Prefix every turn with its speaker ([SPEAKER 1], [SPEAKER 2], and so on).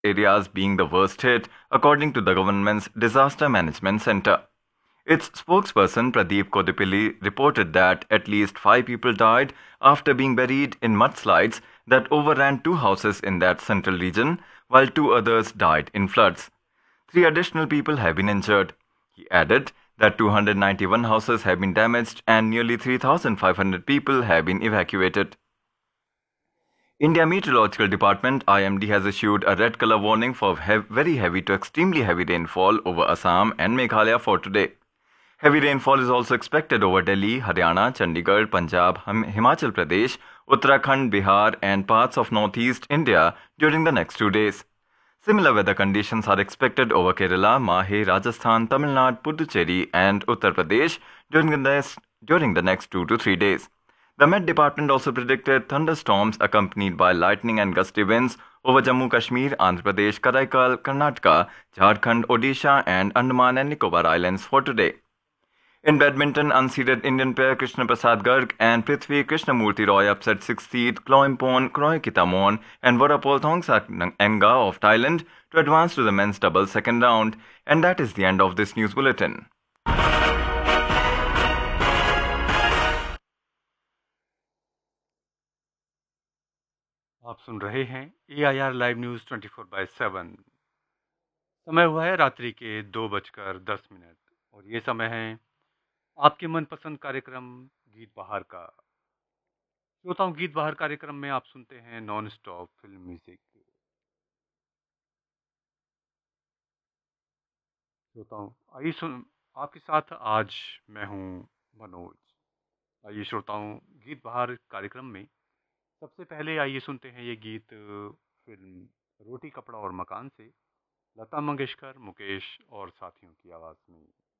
[SPEAKER 1] areas being the worst hit, according to the government's Disaster Management Center. Its spokesperson Pradeep Kodipilli reported that at least 5 people died after being buried in mudslides that overran 2 houses in that central region, while 2 others died in floods. 3 additional people have been injured. He added that 291 houses have been damaged and nearly 3,500 people have been evacuated. India Meteorological Department IMD has issued a red color warning for very heavy to extremely heavy rainfall over Assam and Meghalaya for today. Heavy rainfall is also expected over Delhi, Haryana, Chandigarh, Punjab, Himachal Pradesh, Uttarakhand, Bihar, and parts of northeast India during the next 2 days. Similar weather conditions are expected over Kerala, Mahe, Rajasthan, Tamil Nadu, Puducherry, and Uttar Pradesh during the next 2 to 3 days. The Met Department also predicted thunderstorms accompanied by lightning and gusty winds over Jammu Kashmir, Andhra Pradesh, Karaikal, Karnataka, Jharkhand, Odisha, and Andaman and Nicobar Islands for today. In badminton, unseeded Indian pair Krishna Prasad Garg and Prithvi Krishnamurti Roy upset 6th seed Kloimpon Kroikitamon and Vorapol Thongsak Enga of Thailand to advance to the men's doubles second round. And that is the end of this news bulletin.
[SPEAKER 2] आप सुन रहे हैं AIR live news 24/7। समय हुआ है रात्रि के 2:10 और ये समय है आपके मनपसंद कार्यक्रम गीत बहार का। श्रोताओं, गीत बहार कार्यक्रम में आप सुनते हैं नॉन स्टॉप फिल्म म्यूजिक। श्रोताओं, आइए सुन आपके साथ आज मैं हूं मनोज। आइए श्रोताओं, गीत बहार कार्यक्रम में सबसे पहले आइए सुनते हैं ये गीत फिल्म रोटी कपड़ा और मकान से लता मंगेशकर, मुकेश और साथियों की आवाज़ में।